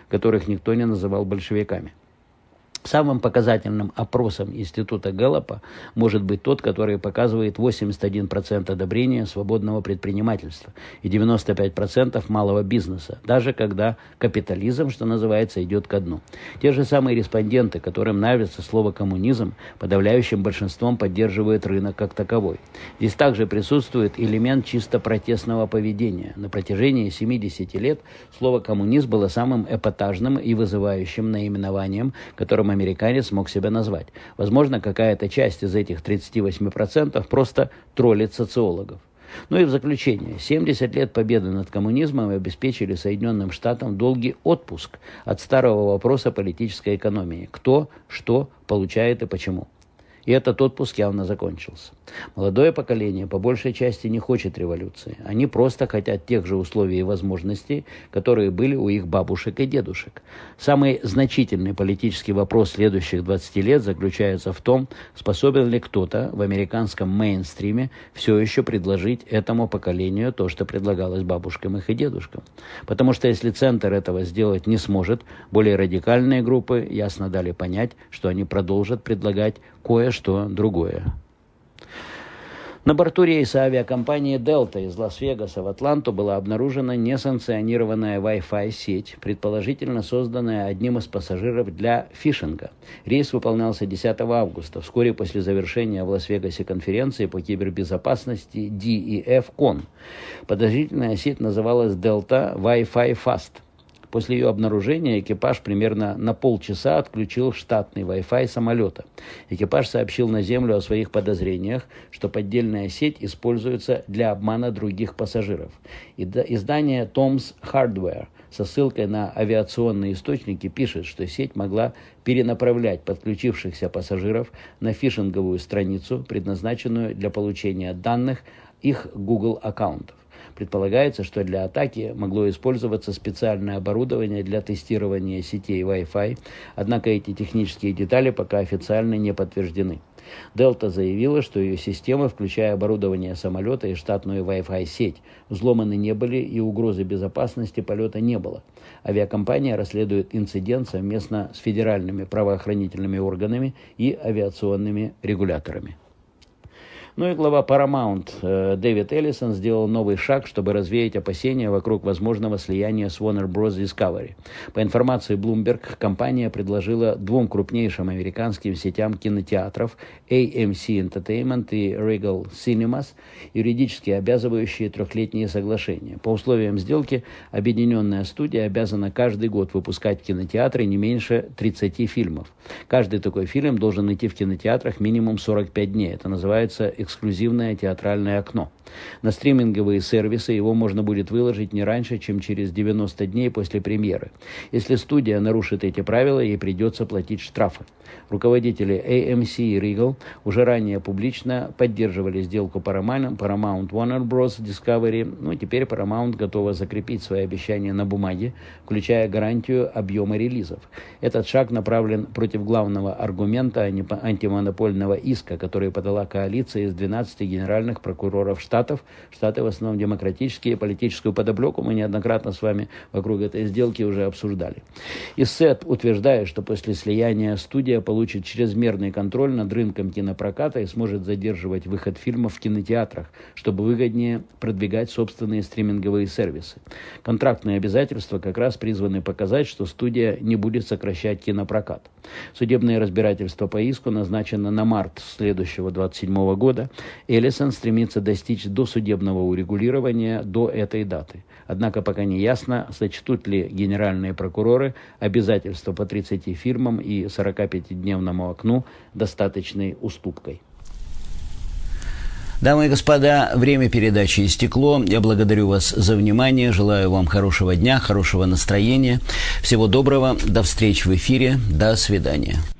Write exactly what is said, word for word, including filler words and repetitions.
которых никто не называл большевиками. Самым показательным опросом Института Гэллопа может быть тот, который показывает восемьдесят один процент одобрения свободного предпринимательства и девяносто пять процентов малого бизнеса, даже когда капитализм, что называется, идет ко дну. Те же самые респонденты, которым нравится слово «коммунизм», подавляющим большинством поддерживают рынок как таковой. Здесь также присутствует элемент чисто протестного поведения. На протяжении семидесяти лет слово «коммунизм» было самым эпатажным и вызывающим наименованием, которым американец мог себя назвать. Возможно, какая-то часть из этих тридцати восьми процентов просто троллит социологов. Ну и в заключение. семьдесят лет победы над коммунизмом обеспечили Соединенным Штатам долгий отпуск от старого вопроса политической экономии. Кто, что получает и почему. И этот отпуск явно закончился. Молодое поколение по большей части не хочет революции. Они просто хотят тех же условий и возможностей, которые были у их бабушек и дедушек. Самый значительный политический вопрос следующих двадцати лет заключается в том, способен ли кто-то в американском мейнстриме все еще предложить этому поколению то, что предлагалось бабушкам их и дедушкам. Потому что если центр этого сделать не сможет, более радикальные группы ясно дали понять, что они продолжат предлагать кое-что другое. На борту рейса авиакомпании Delta из Лас-Вегаса в Атланту была обнаружена несанкционированная Wi-Fi сеть, предположительно созданная одним из пассажиров для фишинга. Рейс выполнялся десятого августа, вскоре после завершения в Лас-Вегасе конференции по кибербезопасности ди и эф кон. Подозрительная сеть называлась Delta Wi-Fi Fast. После ее обнаружения экипаж примерно на полчаса отключил штатный Wi-Fi самолета. Экипаж сообщил на землю о своих подозрениях, что поддельная сеть используется для обмана других пассажиров. Издание Tom's Hardware со ссылкой на авиационные источники пишет, что сеть могла перенаправлять подключившихся пассажиров на фишинговую страницу, предназначенную для получения данных их Google аккаунтов. Предполагается, что для атаки могло использоваться специальное оборудование для тестирования сетей Wi-Fi, однако эти технические детали пока официально не подтверждены. Delta заявила, что ее системы, включая оборудование самолета и штатную Wi-Fi сеть, взломаны не были и угрозы безопасности полета не было. Авиакомпания расследует инцидент совместно с федеральными правоохранительными органами и авиационными регуляторами. Ну и глава Paramount э, Дэвид Эллисон сделал новый шаг, чтобы развеять опасения вокруг возможного слияния с Warner Bros. Discovery. По информации Bloomberg, компания предложила двум крупнейшим американским сетям кинотеатров эй эм си Entertainment и Regal Cinemas юридически обязывающие трехлетние соглашения. По условиям сделки, объединенная студия обязана каждый год выпускать в кинотеатры не меньше тридцати фильмов. Каждый такой фильм должен идти в кинотеатрах минимум сорок пять дней. Это называется эксклюзивное театральное окно. На стриминговые сервисы его можно будет выложить не раньше, чем через девяносто дней после премьеры. Если студия нарушит эти правила, ей придется платить штрафы. Руководители эй эм си и Regal уже ранее публично поддерживали сделку Paramount, Paramount Warner Bros. Discovery. Ну, теперь Paramount готова закрепить свои обещания на бумаге, включая гарантию объема релизов. Этот шаг направлен против главного аргумента антимонопольного иска, который подала коалиция из двенадцати генеральных прокуроров штатов. Штаты в основном демократические, политическую подоплеку мы неоднократно с вами вокруг этой сделки уже обсуждали. И Сет утверждает, что после слияния студия получит чрезмерный контроль над рынком кинопроката и сможет задерживать выход фильмов в кинотеатрах, чтобы выгоднее продвигать собственные стриминговые сервисы. Контрактные обязательства как раз призваны показать, что студия не будет сокращать кинопрокат. Судебное разбирательство по иску назначено на март следующего двадцать седьмого года. Эллисон стремится достичь досудебного урегулирования до этой даты. Однако пока не ясно, сочтут ли генеральные прокуроры обязательства по тридцати фильмам и сорокапятидневному окну достаточной уступкой. Дамы и господа, время передачи истекло. Я благодарю вас за внимание. Желаю вам хорошего дня, хорошего настроения. Всего доброго. До встречи в эфире. До свидания.